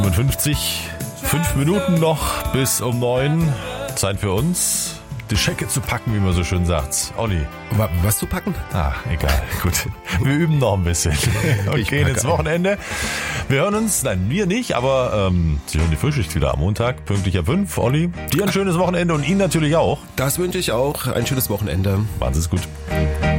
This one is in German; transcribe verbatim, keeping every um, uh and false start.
fünfzig, fünf Minuten noch bis um neun. Zeit für uns, die Schecke zu packen, wie man so schön sagt. Olli. Was zu packen? Ah, egal. Gut. Wir üben noch ein bisschen und Ich gehen packe ins Wochenende. Wir hören uns, nein, wir nicht, aber ähm, Sie hören die Frühschicht wieder am Montag, pünktlich ab fünf. Olli, dir ein schönes Wochenende und Ihnen natürlich auch. Das wünsche ich auch. Ein schönes Wochenende. Machen Sie es gut.